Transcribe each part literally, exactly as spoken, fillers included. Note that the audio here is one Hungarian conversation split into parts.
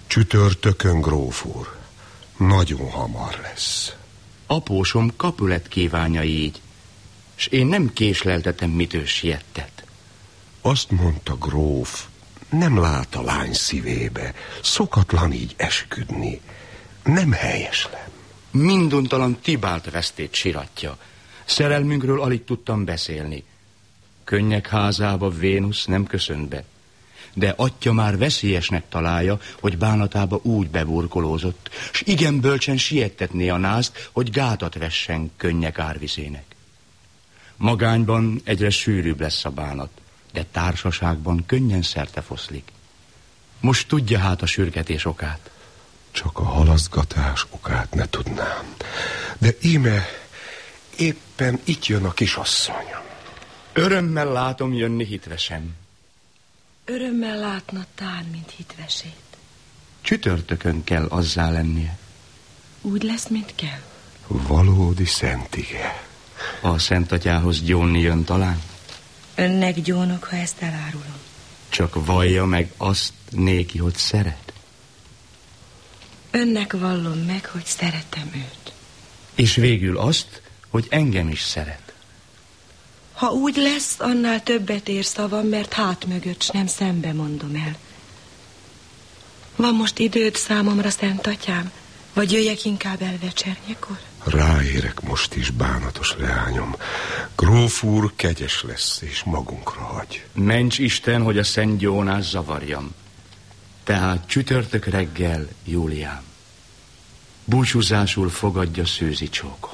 Csütörtökön, gróf úr. Nagyon hamar lesz. Apósom Capulet kívánja így, s én nem késleltetem, mitől siettet. Azt mondta gróf, nem lát a lány szívébe. Szokatlan így esküdni. Nem helyeslem. Minduntalan Tibált vesztét siratja. Szerelmünkről alig tudtam beszélni. Könnyek házába Vénusz nem köszönt be. De atya már veszélyesnek találja, hogy bánatába úgy beburkolózott, s igen bölcsen siettetné a názt, hogy gátat vessen Könnyek árvizének. Magányban egyre sűrűbb lesz a bánat, de társaságban könnyen szertefoszlik. Most tudja hát a sürgetés okát. Csak a halaszgatás okát ne tudnám. De íme éppen itt jön a kisasszony. Örömmel látom jönni hitvesem. Örömmel látna tán, mint hitvesét. Csütörtökön kell azzá lennie. Úgy lesz, mint kell. Valódi szentige. A szentatyához gyónni jön talán? Önnek gyónok, ha ezt elárulom. Csak vallja meg azt néki, hogy szeret. Önnek vallom meg, hogy szeretem őt. És végül azt, hogy engem is szeret. Ha úgy lesz, annál többet ér szavam, mert hát mögött, s nem szembe mondom el. Van most időd számomra, Szent Atyám? Vagy jöjjek inkább el vecsernyekor? Ráérek most is, bánatos leányom. Gróf úr kegyes lesz, és magunkra hagy. Ments Isten, hogy a Szent Gyónás zavarjam. Tehát csütörtök reggel, Júliám. Búcsúzásul fogadja szőzi csókom.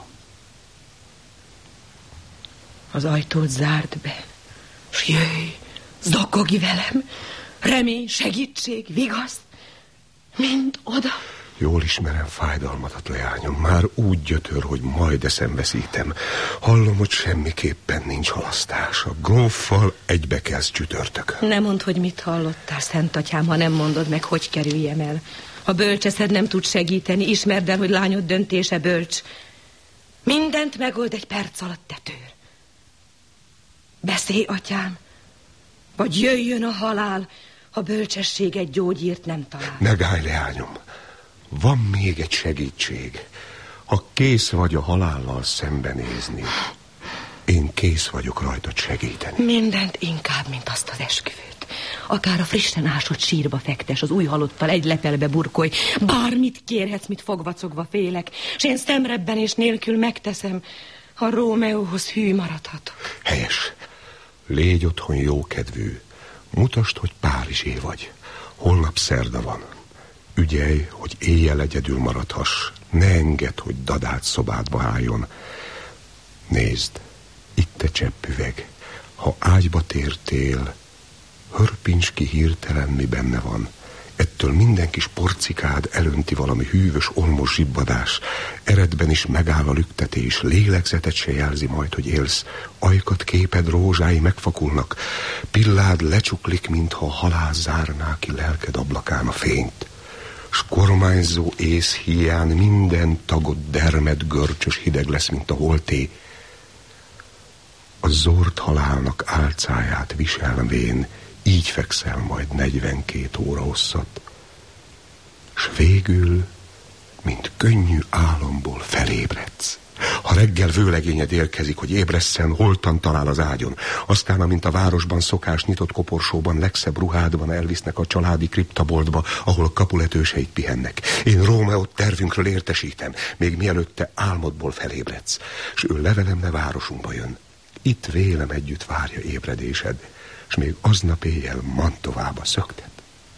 Az ajtót zárd be, s jöjj, zokogj velem, remény, segítség, vigasz, mind oda. Jól ismerem fájdalmadat, leányom, már úgy gyötör, hogy majd eszem veszítem. Hallom, hogy semmiképpen nincs halasztás. A gróffal egybe kezd csütörtökön. Ne mondd, hogy mit hallottál, Szent Atyám, ha nem mondod meg, hogy kerüljem el. Ha bölcseszed nem tud segíteni, ismerd el, hogy lányod döntése bölcs. Mindent megold egy perc alatt, tetőr. Beszélj, atyám, vagy jöjjön a halál, ha bölcsesség egy gyógyírt nem talál. Megállj, leányom, van még egy segítség. Ha kész vagy a halállal szembenézni, én kész vagyok rajtad segíteni. Mindent inkább, mint azt az esküvőt. Akár a frissen ásott sírba fektes, az új halottal egy lepelbe burkolj. Bármit kérhetsz, mit fogvacogva félek, s én szemrebben és nélkül megteszem, ha Rómeóhoz hű maradhatok. Helyes. Légy otthon jókedvű. Mutasd, hogy Párizsé vagy. Holnap szerda van. Ügyelj, hogy éjjel egyedül maradhass. Ne engedd, hogy dadált szobádba álljon. Nézd, itt a cseppüveg. Ha ágyba tértél, hörpints ki hirtelen, mi benne van. Ettől minden kis porcikád elönti valami hűvös, olmos zsibbadás. Eredben is megáll a lüktetés, lélegzetet se jelzi majd, hogy élsz. Ajkat képed rózsái megfakulnak, pillád lecsuklik, mintha a halál zárná ki lelked ablakán a fényt. S kormányzó ész hiány minden tagod dermed, görcsös hideg lesz, mint a holté. A zord halálnak álcáját viselvén így fekszel majd negyvenkét óra hosszat, s végül, mint könnyű álomból felébredsz. Ha reggel vőlegényed érkezik, hogy ébresszen, holtan talál az ágyon. Aztán, amint a városban szokás, nyitott koporsóban, legszebb ruhádban elvisznek a családi kriptaboltba, ahol a kapuletőseik pihennek. Én Rómeót tervünkről értesítem, még mielőtt te álmodból felébredsz, s ő levelemre városunkba jön. Itt vélem együtt várja ébredésed, és még aznap éjjel Mantovába szöktet.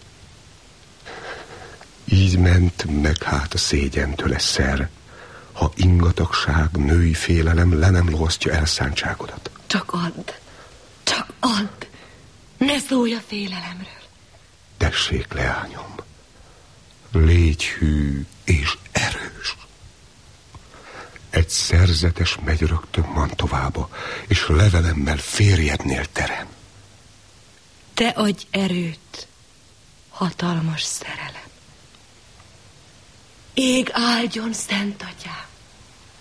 Így ment meg hát a szégyentől ez szer, ha ingatagság, női félelem le nem lovasztja elszántságodat. Csak add, csak add, ne szólj a félelemről. Tessék, leányom, légy hű és erős. Egy szerzetes megy rögtön Mantovába, és levelemmel férjednél terem. Te adj erőt, hatalmas szerelem. Ég áldjon, Szent Atyám!